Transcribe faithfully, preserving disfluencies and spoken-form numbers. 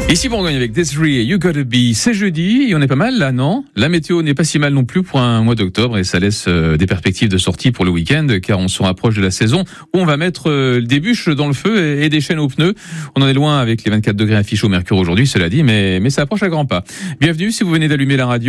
Ici Bourgogne avec Desiree et You Gotta Be. C'est jeudi et on est pas mal là, non? La météo n'est pas si mal non plus pour un mois d'octobre et ça laisse euh, des perspectives de sortie pour le week-end car on se rapproche de la saison où on va mettre euh, des bûches dans le feu et, et des chaînes aux pneus. On en est loin avec les vingt-quatre degrés affichés au mercure aujourd'hui, cela dit, mais, mais ça approche à grands pas. Bienvenue si vous venez d'allumer la radio.